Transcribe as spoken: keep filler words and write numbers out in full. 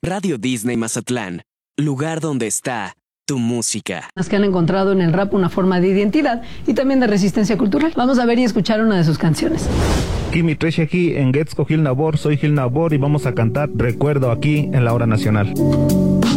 Radio Disney Mazatlán, lugar donde está tu música. Las que han encontrado en el rap una forma de identidad y también de resistencia cultural. Vamos a ver y escuchar una de sus canciones. Kimi Treshi aquí en Getsko Gil Nabor, soy Gil Nabor y vamos a cantar Recuerdo aquí en la Hora Nacional.